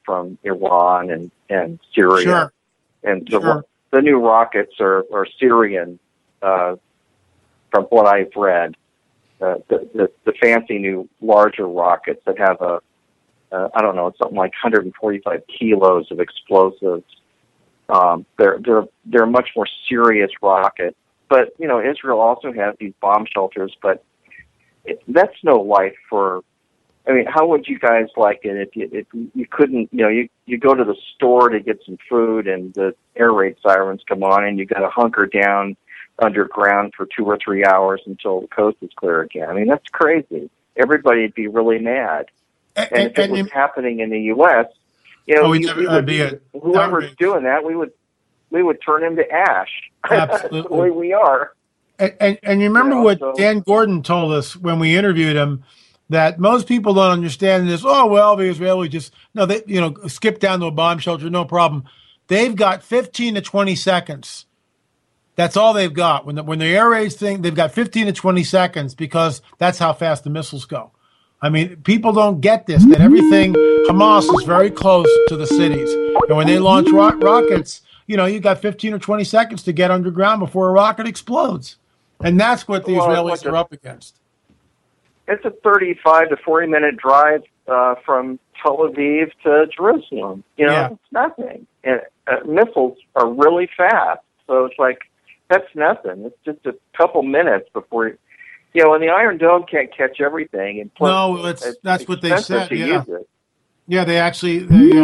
from Iran and Syria. Sure. And the new rockets are Syrian, from what I've read. The fancy new larger rockets that have I don't know, it's something like 145 kilos of explosives. They're a much more serious rocket. But, Israel also has these bomb shelters, but that's no life for, how would you guys like it if you couldn't, you go to the store to get some food and the air raid sirens come on and you got to hunker down underground for 2 or 3 hours until the coast is clear again. That's crazy. Everybody would be really mad. And if it was happening in the U.S., whoever's doing that, we would turn him to ash. Absolutely. That's the way we are. And you remember what Dan Gordon told us when we interviewed him, that most people don't understand this. Oh, well, the Israelis just, skip down to a bomb shelter, no problem. They've got 15 to 20 seconds. That's all they've got. When the air raids thing, they've got 15 to 20 seconds because that's how fast the missiles go. People don't get this, that everything, Hamas is very close to the cities. And when they launch rockets, you got 15 or 20 seconds to get underground before a rocket explodes. And that's what the Israelis are up against. It's a 35 to 40-minute drive from Tel Aviv to Jerusalem. It's nothing. And missiles are really fast. So it's like, that's nothing. It's just a couple minutes before, and the Iron Dome can't catch everything. And plus, that's what they said. Yeah, they actually.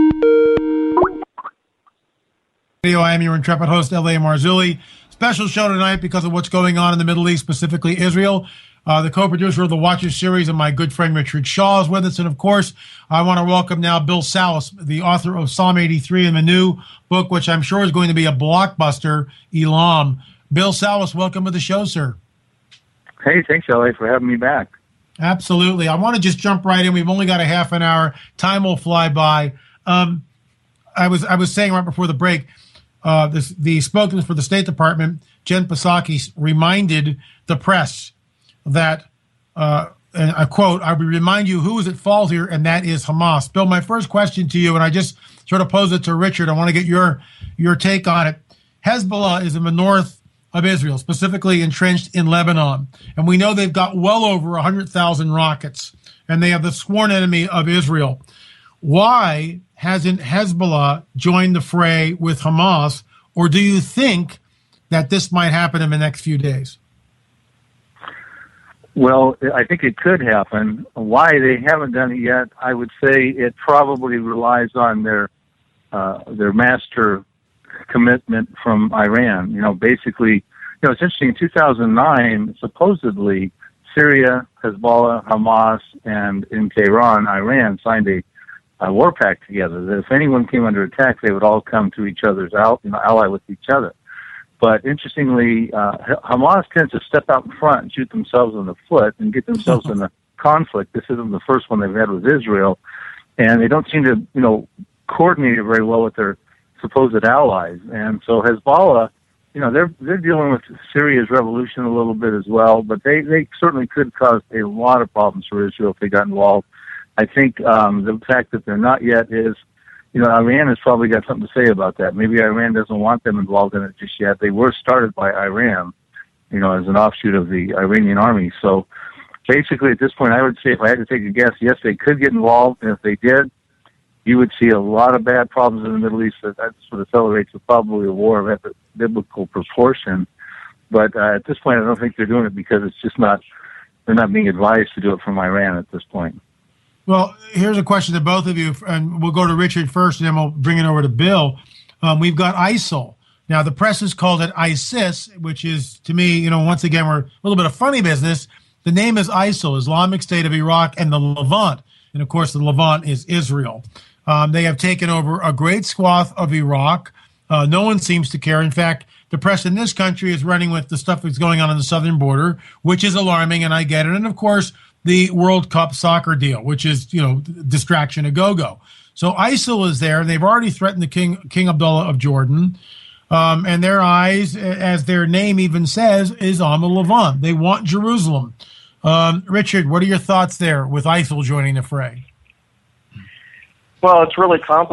I am your intrepid host, L.A. Marzulli. Special show tonight because of what's going on in the Middle East, specifically Israel. The co-producer of the Watcher series and my good friend Richard Shaw is with us. And, of course, I want to welcome now Bill Salus, the author of Psalm 83 and the new book, which I'm sure is going to be a blockbuster, Elam. Bill Salus, welcome to the show, sir. Hey, thanks, L.A., for having me back. Absolutely. I want to just jump right in. We've only got a half an hour. Time will fly by. I was saying right before the break, the spokesman for the State Department, Jen Psaki, reminded the press that, and I quote, "I will remind you who is at fault here, and that is Hamas." Bill, my first question to you, and I just sort of pose it to Richard. I want to get your take on it. Hezbollah is in the north of Israel, specifically entrenched in Lebanon. And we know they've got well over 100,000 rockets, and they are the sworn enemy of Israel. Why hasn't Hezbollah joined the fray with Hamas, or do you think that this might happen in the next few days? Well, I think it could happen. Why they haven't done it yet, I would say it probably relies on their master commitment from Iran. Basically, it's interesting. In 2009, supposedly Syria, Hezbollah, Hamas, and in Tehran, Iran signed a war pact together that if anyone came under attack, they would all come to each other's ally with each other. But interestingly, Hamas tends to step out in front and shoot themselves in the foot and get themselves in a conflict. This isn't the first one they've had with Israel, and they don't seem to, coordinate it very well with their supposed allies. And so Hezbollah, they're dealing with Syria's revolution a little bit as well, but they certainly could cause a lot of problems for Israel if they got involved. I think the fact that they're not yet is, Iran has probably got something to say about that. Maybe Iran doesn't want them involved in it just yet. They were started by Iran, as an offshoot of the Iranian army. So basically at this point, I would say if I had to take a guess, yes, they could get involved. And if they did, you would see a lot of bad problems in the Middle East. That sort of accelerates probably a war of biblical proportion. But at this point, I don't think they're doing it because it's just they're not being advised to do it from Iran at this point. Well, here's a question to both of you, and we'll go to Richard first, and then we'll bring it over to Bill. We've got ISIL. Now, the press has called it ISIS, which is, to me, once again, we're a little bit of funny business. The name is ISIL, Islamic State of Iraq and the Levant. And, of course, the Levant is Israel. They have taken over a great swath of Iraq. No one seems to care. In fact, the press in this country is running with the stuff that's going on the southern border, which is alarming, and I get it. And, of course, the World Cup soccer deal, which is, distraction a go-go. So ISIL is there. They've already threatened the King Abdullah of Jordan. And their eyes, as their name even says, is on the Levant. They want Jerusalem. Richard, what are your thoughts there with ISIL joining the fray? Well, it's really complicated.